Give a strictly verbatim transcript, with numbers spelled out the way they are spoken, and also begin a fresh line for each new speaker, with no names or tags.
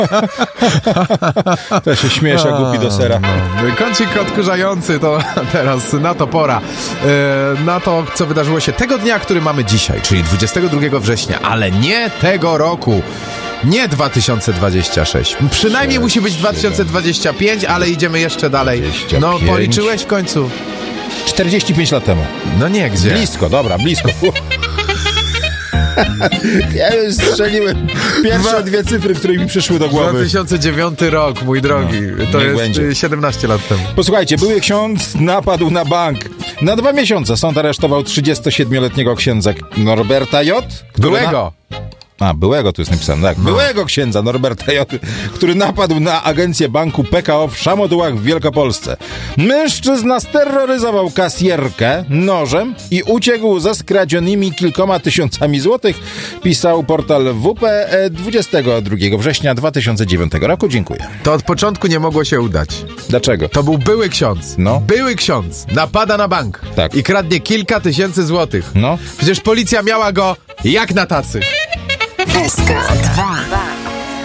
To się śmiesz, jak głupi do sera.
Kącik odkurzający to teraz na to pora. E, na to, co wydarzyło się tego dnia, który mamy dzisiaj, czyli dwudziestego drugiego września, ale nie tego roku. Nie dwa tysiące dwudziesty szósty. Przynajmniej sześć, musi być dwa tysiące dwudziesty piąty, ale idziemy jeszcze dalej.
dwadzieścia
No,
pięć.
policzyłeś w końcu?
czterdzieści pięć lat temu.
No nie, gdzie?
Blisko, dobra, blisko. Ja już strzeliłem pierwsze dwie cyfry, które mi przyszły do
dwa
głowy.
tysiące dziewiąty rok, mój drogi.
No,
to
niech
jest
będzie.
siedemnaście lat temu.
Posłuchajcie, były ksiądz napadł na bank. Na dwa miesiące sąd aresztował trzydziestosiedmioletniego księdza Norberta J.
Byłego.
Na... A, byłego tu jest napisane, tak. Byłego księdza Norberta J., który napadł na agencję banku P K O w Szamotułach w Wielkopolsce. Mężczyzna steroryzował kasjerkę nożem i uciekł ze skradzionymi kilkoma tysiącami złotych, pisał portal W P dwudziestego drugiego września dwa tysiące dziewiątego roku. Dziękuję.
To od początku nie mogło się udać.
Dlaczego?
To był były ksiądz.
No.
Były ksiądz. Napada na bank.
Tak.
I kradnie kilka tysięcy złotych.
No.
Przecież policja miała go jak na tacy.
S K dwa.